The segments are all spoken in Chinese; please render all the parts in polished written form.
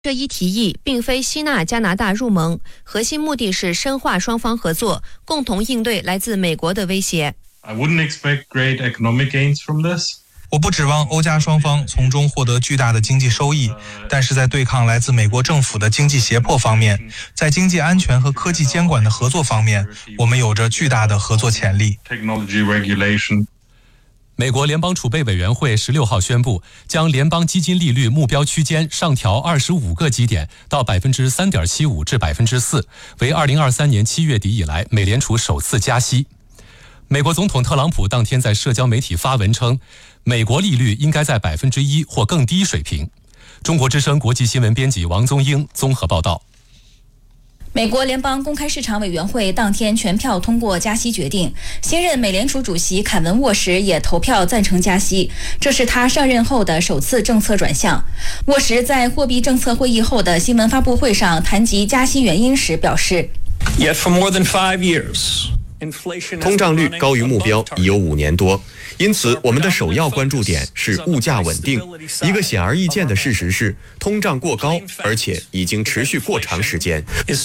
这一提议并非吸纳加拿大入盟，核心目的是深化双方合作，共同应对来自美国的威胁。 I wouldn't expect great economic gains from this. 我不指望欧加双方从中获得巨大的经济收益，但是在对抗来自美国政府的经济胁迫方面，在经济安全和科技监管的合作方面，我们有着巨大的合作潜力。 美国联邦储备委员会16号宣布，将联邦基金利率目标区间上调25个基点到 3.75% 至 4%， 为2023年7月底以来美联储首次加息。美国总统特朗普当天在社交媒体发文称，美国利率应该在 1% 或更低水平。中国之声国际新闻编辑王宗英综合报道。 美国联邦公开市场委员会当天全票通过加息决定，新任美联储主席凯文·沃什也投票赞成加息，这是他上任后的首次政策转向。沃什在货币政策会议后的新闻发布会上谈及加息原因时表示 Yet for more than 5 years, 通胀率高于目标已有5年多，因此我们的首要关注点是物价稳定。一个显而易见的事实是，通胀过高，而且已经持续过长时间。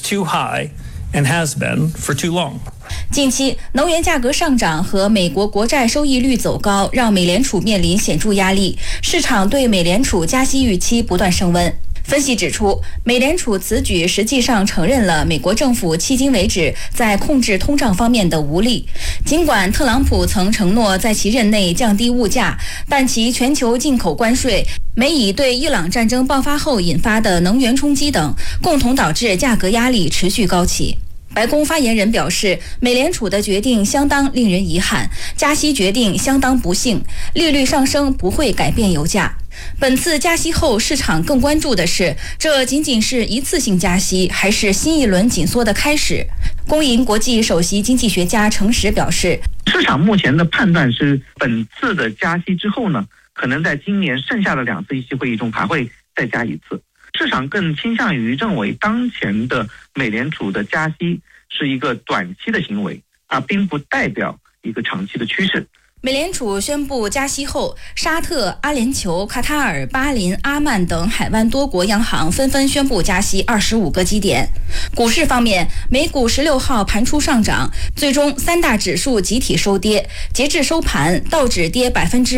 近期能源价格上涨和美国国债收益率走高，让美联储面临显著压力，市场对美联储加息预期不断升温。分析指出，美联储此举实际上承认了美国政府迄今为止在控制通胀方面的无力。尽管特朗普曾承诺在其任内降低物价，但其全球进口关税、美以对伊朗战争爆发后引发的能源冲击等，共同导致价格压力持续高企。白宫发言人表示，美联储的决定相当令人遗憾，加息决定相当不幸，利率上升不会改变油价。本次加息后，市场更关注的是，这仅仅是一次性加息，还是新一轮紧缩的开始？工银国际首席经济学家程实表示， 市场目前的判断是，本次的加息之后呢，可能在今年剩下的2次议息会议中还会再加一次。市场更倾向于认为，当前的美联储的加息是一个短期的行为，而并不代表一个长期的趋势。 美联储宣布加息后，沙特、阿联酋、卡塔尔、巴林、阿曼等海湾多国央行纷纷宣布加息25个基点。股市方面，美股16号盘出上涨，最终3大指数集体收跌。截至收盘，道指跌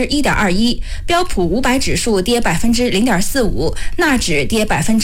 1.21%， 标普500指数跌 0.45%， 纳指跌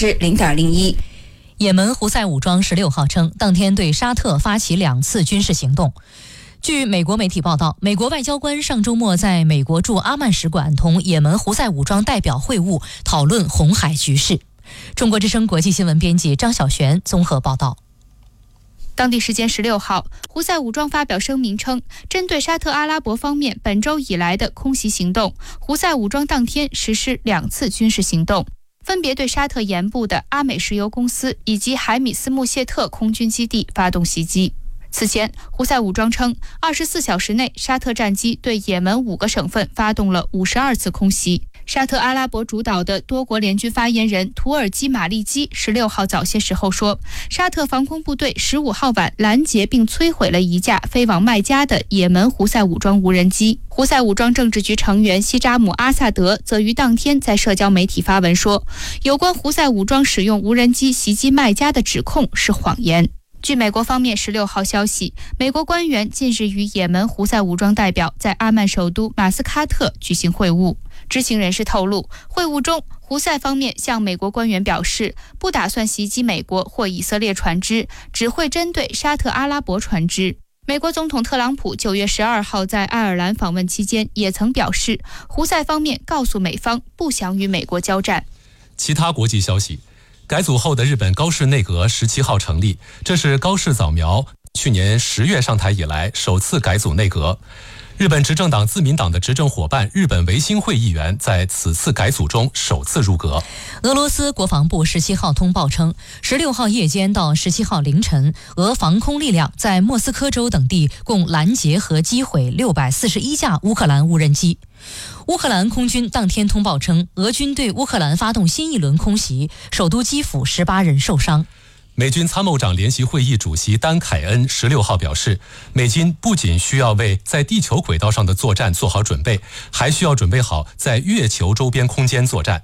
0.01%。 也门胡塞武装16号称，当天对沙特发起2次军事行动。据美国媒体报道，美国外交官上周末在美国驻阿曼使馆同也门胡塞武装代表会晤，讨论红海局势。中国之声国际新闻编辑张晓璇综合报道。 当地时间16号，胡塞武装发表声明称，针对沙特阿拉伯方面本周以来的空袭行动，胡塞武装当天实施2次军事行动，分别对沙特沿部的阿美石油公司以及海米斯穆谢特空军基地发动袭击。此前，胡塞武装称，24小时内，沙特战机对也门5个省份发动了52次空袭。沙特阿拉伯主导的多国联军发言人图尔基马利基16号早些时候说，沙特防空部队15号晚拦截并摧毁了一架飞往麦加的也门胡塞武装无人机。胡塞武装政治局成员西扎姆阿萨德则于当天在社交媒体发文说，有关胡塞武装使用无人机袭击麦加的指控是谎言。据美国方面16号消息，美国官员近日与也门胡塞武装代表在阿曼首都马斯喀特举行会晤。知情人士透露，会晤中，胡塞方面向美国官员表示，不打算袭击美国或以色列船只，只会针对沙特阿拉伯船只。美国总统特朗普9月12号在爱尔兰访问期间也曾表示，胡塞方面告诉美方不想与美国交战。 其他国际消息，改组后的日本高市内阁17号成立，这是高市早苗去年10月上台以来首次改组内阁。日本执政党自民党的执政伙伴日本维新会议员在此次改组中首次入阁。 俄罗斯国防部17号通报称，16号夜间到17号凌晨，俄防空力量在莫斯科州等地共拦截和击毁641架乌克兰无人机。乌克兰空军当天通报称，俄军对乌克兰发动新一轮空袭，首都基辅18人受伤。 美军参谋长联席会议主席丹凯恩16号表示，美军不仅需要为在地球轨道上的作战做好准备，还需要准备好在月球周边空间作战。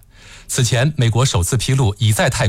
此前，美国首次披露已在太